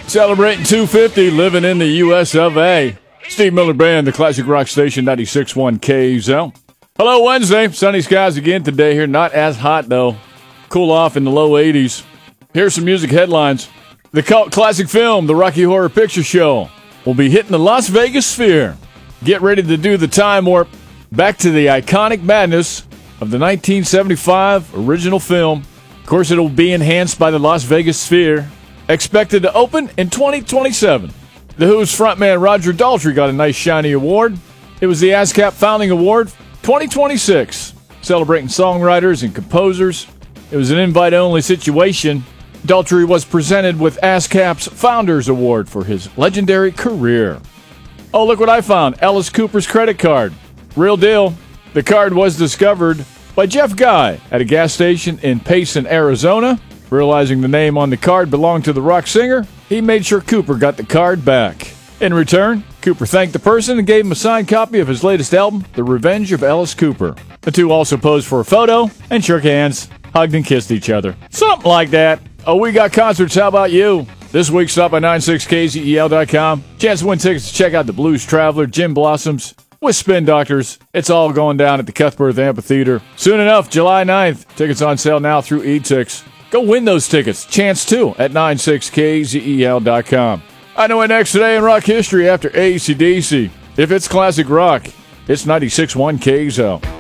Celebrating 250, living in the U.S. of A. Steve Miller Band, the classic rock station, 96.1 KZL. Hello, Wednesday. Sunny skies again today here. Not as hot, though. Cool off in the low 80s. Here's some music headlines. The cult classic film, The Rocky Horror Picture Show, will be hitting the Las Vegas Sphere. Get ready to do the time warp back to the iconic madness of the 1975 original film. Of course, it'll be enhanced by the Las Vegas Sphere, expected to open in 2027. The Who's frontman Roger Daltrey got a nice shiny award. It was the ASCAP Founding Award 2026, celebrating songwriters and composers. It was an invite-only situation. Daltrey was presented with ASCAP's Founders Award for his legendary career. Oh, look what I found. Alice Cooper's credit card. Real deal. The card was discovered by Jeff Guy at a gas station in Payson, Arizona. Realizing the name on the card belonged to the rock singer, he made sure Cooper got the card back. In return, Cooper thanked the person and gave him a signed copy of his latest album, The Revenge of Alice Cooper. The two also posed for a photo and shook hands, hugged and kissed each other. Something like that. Oh, we got concerts. How about you? This week, stop by 96kzel.com. Chance to win tickets to check out the Blues Traveler, Gin Blossoms, with Spin Doctors. It's all going down at the Cuthbert Amphitheater. Soon enough, July 9th. Tickets on sale now through eTix. Go win those tickets. Chance too at 96kzel.com. I know what next today in rock history after AC/DC. If it's classic rock, it's 96.1 KZL.